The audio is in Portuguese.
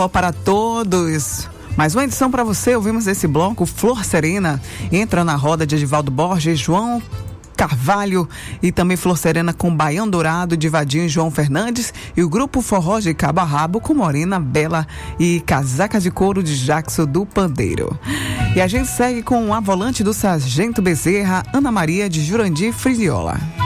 Para todos. Mais uma edição para você. Ouvimos esse bloco Flor Serena, entra na roda de Edivaldo Borges, João Carvalho e também Flor Serena com Baião Dourado, de Vadinho e João Fernandes, e o grupo Forró de Cabo a Rabo com Morena Bela e Casaca de Couro de Jackson do Pandeiro. E a gente segue com a volante do Sargento Bezerra, Ana Maria de Jurandir Friziola.